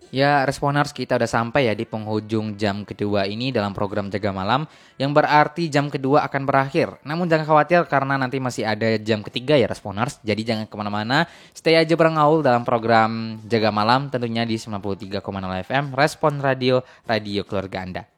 Ya, Responers, kita udah sampai ya di penghujung jam kedua ini dalam program Jaga Malam, yang berarti jam kedua akan berakhir. Namun jangan khawatir karena nanti masih ada jam ketiga ya Responers. Jadi jangan kemana-mana, stay aja berengaul dalam program Jaga Malam tentunya di 93,0 FM Respon Radio, Radio Keluarga Anda.